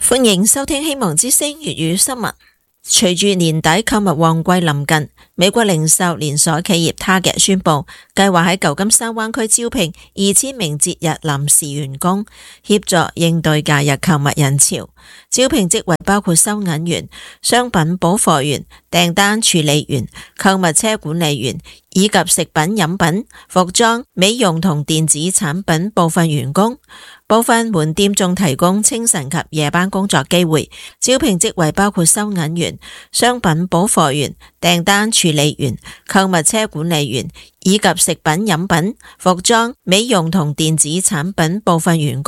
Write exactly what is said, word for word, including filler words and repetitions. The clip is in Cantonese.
歡迎收聽希望之聲粵語新聞。隨住年底購物旺季臨近，美國零售連鎖企業 Target 宣布，計劃喺舊金山灣區招聘二千名節日臨時員工，協助應對假日購物人潮。招聘職位包括收銀員、商品補貨員、訂單處理員、購物車管理員，以及食品飲品、服裝、美容同電子產品部分員工。部分門店仲提供清晨及夜班工作機會。招聘職位包括收銀員、商品補貨員、訂單處理員、購物車管理員，以及食品飲品、服裝、美容同電子產品部分員工。